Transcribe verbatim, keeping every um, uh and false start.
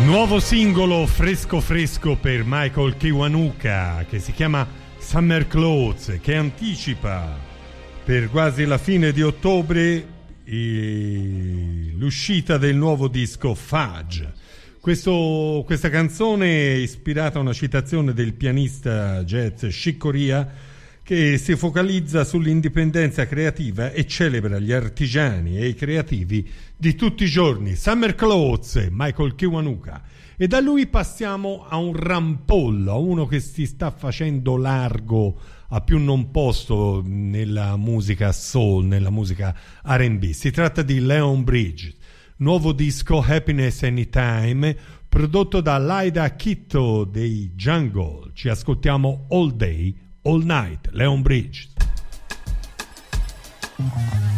Nuovo singolo fresco fresco per Michael Kiwanuka che si chiama Summer Clothes, che anticipa per quasi la fine di ottobre eh, l'uscita del nuovo disco Fudge. Questo, questa canzone è ispirata a una citazione del pianista jazz Chick Corea, che si focalizza sull'indipendenza creativa e celebra gli artigiani e i creativi di tutti i giorni. Summer Clothes, Michael Kiwanuka. E da lui passiamo a un rampollo, a uno che si sta facendo largo a più non posto nella musica soul, nella musica R and B. Si tratta di Leon Bridges, nuovo disco Happiness Anytime, prodotto da Lyda Kitto dei Jungle. Ci ascoltiamo All Day All Night, Leon Bridges.